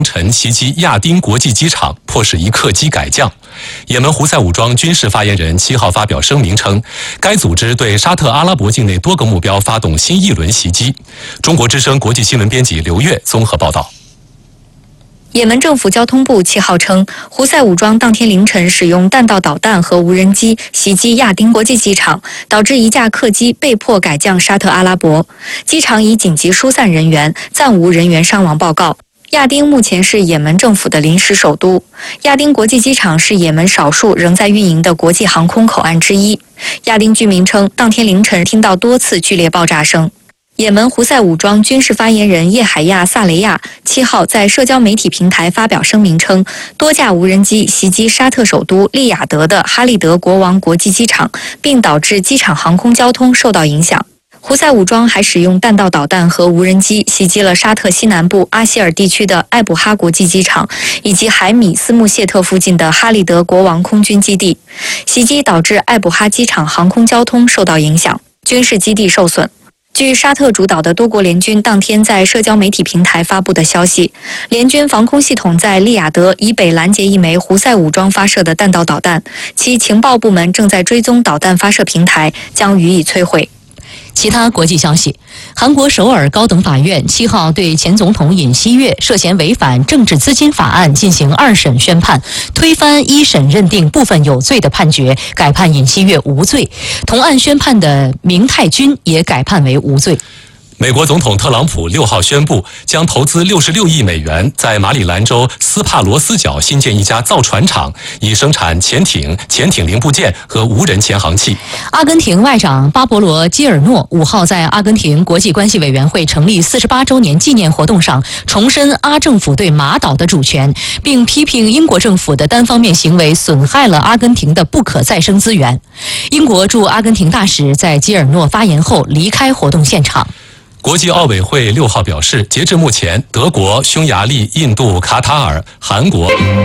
晨袭击亚丁国际机场，迫使一客机改降。也门胡塞武装军事发言人7号发表声明称，该组织对沙特阿拉伯境内多个目标发动新一轮袭击。中国之声国际新闻编辑刘越综合报道。 也门政府交通部7号称，胡塞武装当天凌晨使用弹道导弹和无人机袭击亚丁国际机场，导致一架客机被迫改降沙特阿拉伯。机场已紧急疏散人员，暂无人员伤亡报告。亚丁目前是也门政府的临时首都。亚丁国际机场是也门少数仍在运营的国际航空口岸之一。亚丁居民称，当天凌晨听到多次剧烈爆炸声。也门胡塞武装军事发言人叶海亚·萨雷亚7号在社交媒体平台发表声明称，多架无人机袭击沙特首都利雅得的哈利德国王国际机场，并导致机场航空交通受到影响。胡塞武装还使用弹道导弹和无人机袭击了沙特西南部阿希尔地区的艾卜哈国际机场，以及海米斯穆谢特附近的哈利德国王空军基地。袭击导致艾卜哈机场航空交通受到影响，军事基地受损。据沙特主导的多国联军当天在社交媒体平台发布的消息，联军防空系统在利雅得以北拦截一枚胡塞武装发射的弹道导弹，其情报部门正在追踪导弹发射平台，将予以摧毁。 其他国际消息，韩国首尔高等法院7号对前总统尹锡悦涉嫌违反政治资金法案进行2审宣判，推翻1审认定部分有罪的判决，改判尹锡悦无罪。同案宣判的明泰君也改判为无罪。 美国总统特朗普6号宣布，将投资66亿美元在马里兰州斯帕罗斯角新建一家造船厂，以生产潜艇、潜艇零部件和无人潜航器。 阿根廷外长巴勃罗·基尔诺5号在阿根廷国际关系委员会成立48周年纪念活动上，重申阿政府对马岛的主权，并批评英国政府的单方面行为损害了阿根廷的不可再生资源。英国驻阿根廷大使在基尔诺发言后离开活动现场。 国际奥委会6号表示，截至目前，德国、匈牙利、印度、卡塔尔、韩国。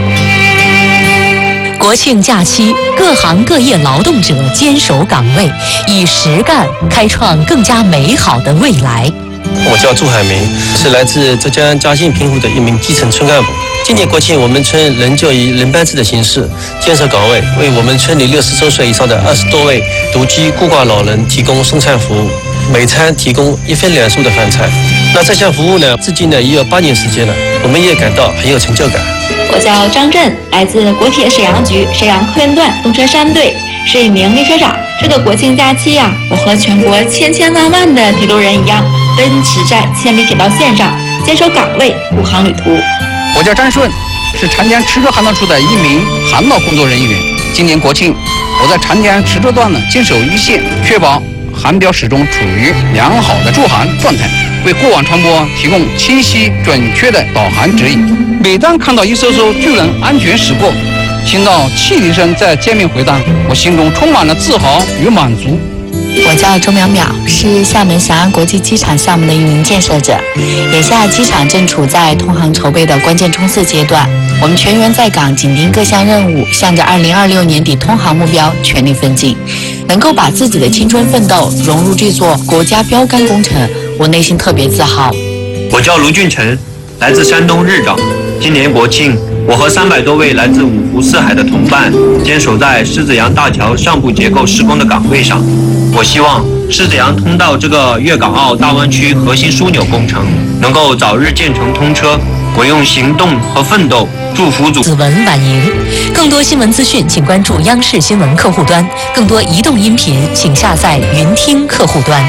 国庆假期，各行各业劳动者坚守岗位，以实干开创更加美好的未来。 我叫祝海明，是来自浙江嘉兴平湖的一名基层村干部。今年国庆，我们村仍旧以轮班制的形式坚守岗位，为我们村里60周岁以上的20多位独居孤寡老人提供送餐服务，每餐提供1分2粟的饭菜。那这项服务呢，至今呢也有8年时间了，我们也感到很有成就感。 我叫张震，来自国铁沈阳局沈阳客运段动车3队，是一名列车长。这个国庆假期呀，我和全国千万万的铁路人一样，奔驰在千里铁道线上，坚守岗位，护航旅途。 我叫张顺，是长江池州航道处的一名航道工作人员。今年国庆，我在长江池州段呢坚守一线，确保航标始终处于良好的驻航状态，为过往船舶提供清晰准确的导航指引。每当看到一艘艘巨人安全驶过，听到汽笛声在街面回荡，我心中充满了自豪与满足。 我叫周淼淼，是厦门翔安国际机场项目的一名建设者。眼下机场正处在通航筹备的关键冲刺阶段，我们全员在岗，紧盯各项任务，向着2026年底通航目标全力奋进。能够把自己的青春奋斗融入这座国家标杆工程，我内心特别自豪。 我叫卢俊成，来自山东日照。今年国庆，我和300多位来自五湖四海的同伴坚守在狮子洋大桥上部结构施工的岗位上。我希望狮子洋通道这个粤港澳大湾区核心枢纽工程能够早日建成通车。我用行动和奋斗祝福祖。 子文晚莹，更多新闻资讯请关注央视新闻客户端，更多移动音频请下载云听客户端。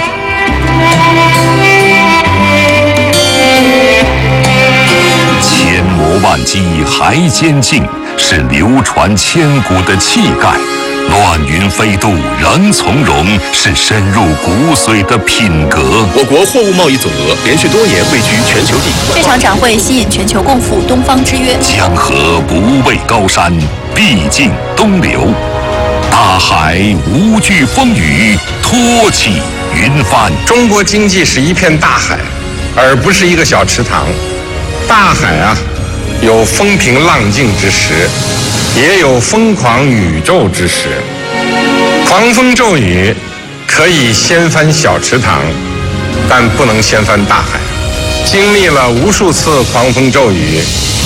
千磨万击还坚劲，是流传千古的气概；乱云飞渡仍从容，是深入骨髓的品格。 我国货物贸易总额连续多年位居全球第一。 这场展会吸引全球共赴东方之约。 江河不畏高山，必尽东流；大海无惧风雨，托起云帆。 中国经济是一片大海，而不是一个小池塘。大海啊，有风平浪静之时，也有疯狂宇宙之时。狂风骤雨可以掀翻小池塘，但不能掀翻大海。 经历了无数次狂风骤雨，